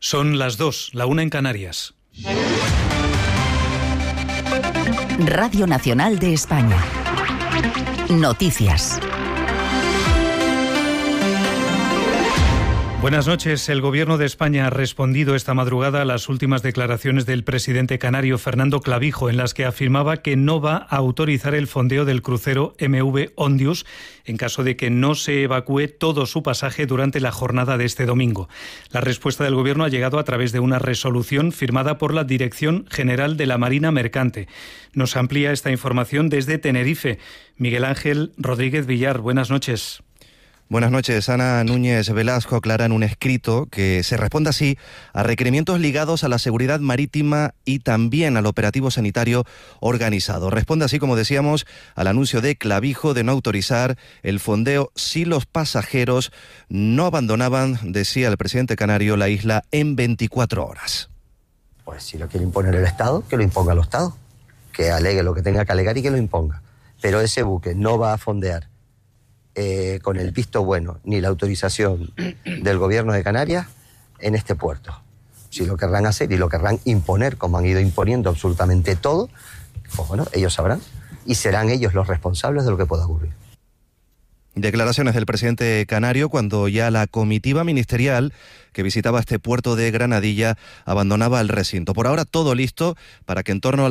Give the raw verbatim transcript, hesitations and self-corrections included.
Son las dos, la una en Canarias. Radio Nacional de España. Noticias. Buenas noches. El Gobierno de España ha respondido esta madrugada a las últimas declaraciones del presidente canario Fernando Clavijo, en las que afirmaba que no va a autorizar el fondeo del crucero M V Ondius en caso de que no se evacúe todo su pasaje durante la jornada de este domingo. La respuesta del Gobierno ha llegado a través de una resolución firmada por la Dirección General de la Marina Mercante. Nos amplía esta información desde Tenerife. Miguel Ángel Rodríguez Villar, buenas noches. Buenas noches. Ana Núñez Velasco aclara en un escrito que se responde así a requerimientos ligados a la seguridad marítima y también al operativo sanitario organizado. Responde así, como decíamos, al anuncio de Clavijo de no autorizar el fondeo si los pasajeros no abandonaban, decía el presidente canario, la isla en veinticuatro horas. Pues si lo quiere imponer el Estado, que lo imponga el Estado, que alegue lo que tenga que alegar y que lo imponga. Pero ese buque no va a fondear Eh, con el visto bueno ni la autorización del Gobierno de Canarias en este puerto. Si lo querrán hacer y lo querrán imponer, como han ido imponiendo absolutamente todo, pues bueno, ellos sabrán y serán ellos los responsables de lo que pueda ocurrir. Declaraciones del presidente canario cuando ya la comitiva ministerial que visitaba este puerto de Granadilla abandonaba el recinto. Por ahora todo listo para que en torno a